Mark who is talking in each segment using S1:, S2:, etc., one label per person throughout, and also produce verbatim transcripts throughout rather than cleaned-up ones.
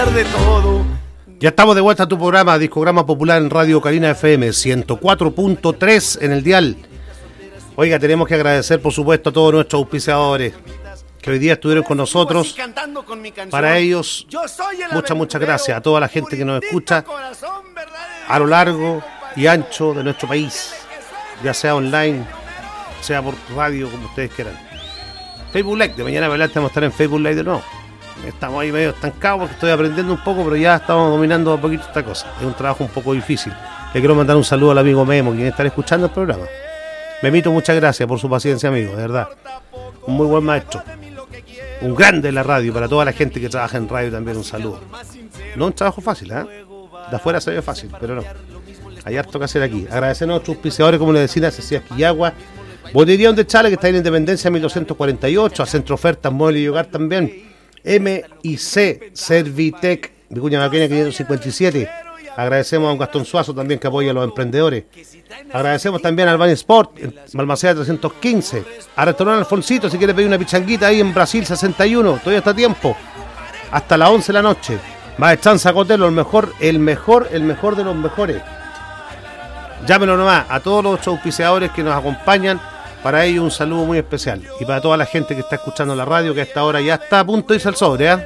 S1: de todo. Ya estamos de vuelta a tu programa, Discograma Popular en Radio Carina F M, ciento cuatro punto tres en el dial. Oiga, tenemos que agradecer, por supuesto, a todos nuestros auspiciadores que hoy día estuvieron con nosotros. Para ellos, muchas, muchas gracias a toda la gente que nos escucha a lo largo y ancho de nuestro país, ya sea online, sea por radio, como ustedes quieran. Facebook Live, de mañana adelante vamos a estar en Facebook Live de nuevo. Estamos ahí medio estancados porque estoy aprendiendo un poco, pero ya estamos dominando un poquito esta cosa. Es un trabajo un poco difícil. Le quiero mandar un saludo al amigo Memo, quien está escuchando el programa. Memito, muchas gracias por su paciencia, amigo, de verdad. Un muy buen maestro. Un grande en la radio, para toda la gente que trabaja en radio también un saludo. No un trabajo fácil, ¿eh? De afuera se ve fácil, pero no. Hay harto que hacer aquí. Agradecer a nuestros auspiciadores, como le decía, a Cecilia Quillagua, Bodería de Chale, que está en Independencia mil doscientos cuarenta y ocho, a Centro Ofertas, Muebles y Hogar también. M I C Servitec, Vicuña Maquena quinientos cincuenta y siete. Agradecemos a un Gastón Suazo también que apoya a los emprendedores. Agradecemos también al Albania Sport, en Balmaceda trescientos quince. A Restaurante Alfonsito, si quiere pedir una pichanguita ahí en Brasil sesenta y uno, todavía está a tiempo. Hasta las once de la noche. Maestranza Cotelo, el mejor, el mejor, el mejor de los mejores. Llámenlo nomás a todos los auspiciadores que nos acompañan. Para ellos un saludo muy especial. Y para toda la gente que está escuchando la radio, que a esta hora ya está a punto de irse al sobre, ¿eh?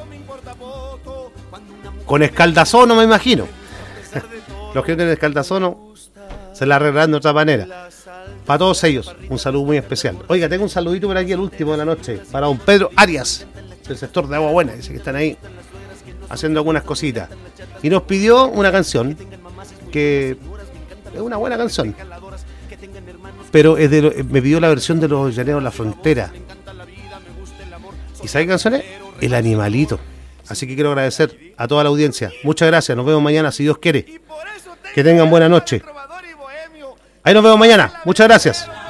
S1: Con escaldazono, me imagino. Los que tienen escaldazono se la arreglarán de otra manera. Para todos ellos, un saludo muy especial. Oiga, tengo un saludito por aquí, el último de la noche, para don Pedro Arias, del sector de Agua Buena. Dice que están ahí haciendo algunas cositas. Y nos pidió una canción que es una buena canción. Pero es de lo, me pidió la versión de Los Llaneros de la Frontera. ¿Y sabe qué canción es? El Animalito. Así que quiero agradecer a toda la audiencia. Muchas gracias, nos vemos mañana si Dios quiere. Que tengan buena noche. Ahí nos vemos mañana. Muchas gracias.